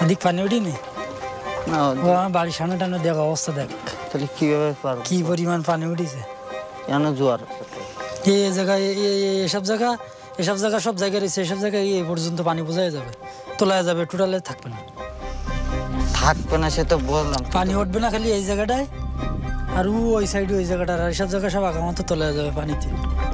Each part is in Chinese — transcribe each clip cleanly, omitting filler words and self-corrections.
अधिक पानी उठिने বাড়ির সামনে টানো দেখা অবস্থা দেখ তাহলে কিভাবে পারবো কি পরিমাণ পানি উঠেছে কেন জোয়ার এই জায়গায় এসব জায়গা সব জায়গায় রয়েছে এসব জায়গায় এই পর্যন্ত পানি বোঝাই যাবে তোলা যাবে টোটালে থাকবে না সে তো বললাম পানি উঠবে না খালি এই জায়গাটায় আর ওই সাইডে ওই জায়গাটা আর সব জায়গা সব আগামতো তোলা যাবে পানিতে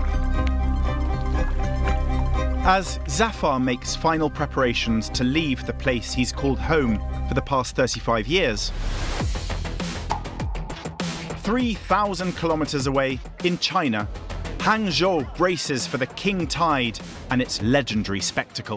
As Zafar makes final preparations to leave the place he's called home for the past 35 years, 3,000 kilometers away in China, Hangzhou braces for the King Tide and its legendary spectacle.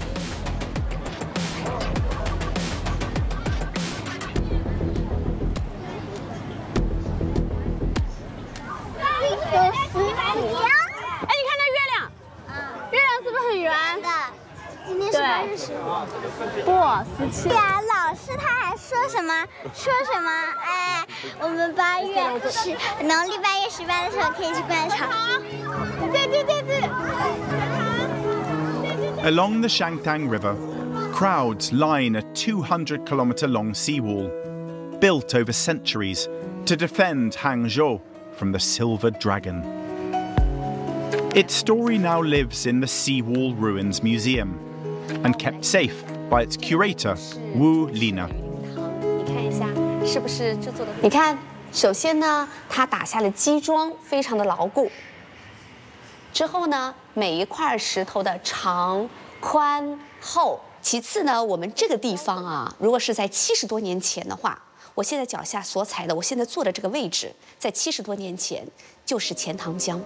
Along the Shangtang River, crowds line a 200-kilometer-long seawall, built over centuries to defend Hangzhou from the Silver Dragon. Its story now lives in the Seawall Ruins Museum and kept safe by its curator, Wu Lina. 你看，首先呢，它打下了基桩，非常的牢固。之后呢，每一块石头的长、宽、厚。其次呢，我们这个地方啊，如果是在70多年前的话，我现在脚下所踩的，我现在坐的这个位置，在70多年前就是钱塘江。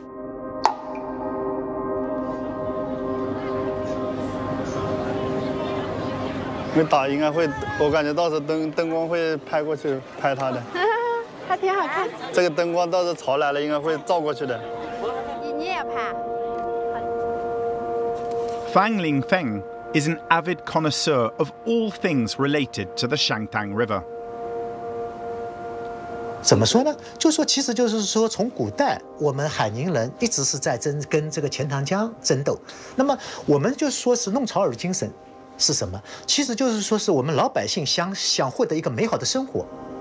没打应该会，我感觉到时候灯光会拍过去拍它的， 还挺好看。 这个灯光到时候潮来了应该会照过去的。 你也拍。 Fang Lingfeng is an avid connoisseur of all things related to the Shangtang River. 怎么说呢？其实就是说，从古代我们海宁人一直是在跟这个钱塘江争斗。那么我们就说是弄潮儿精神是什么？其实就是说是我们老百姓想获得一个美好的生活。